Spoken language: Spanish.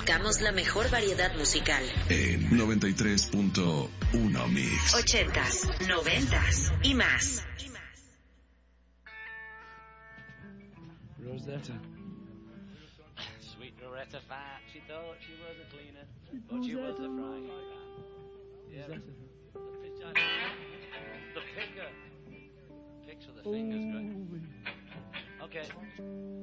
tocamos la mejor variedad musical. En 93.1 Mix. 80s, 90s y más. Rosetta. Sweet Loretta Fat, she thought she was a cleaner, but she was a frying pan. Yeah, the finger. Picture the fingers, great. Okay.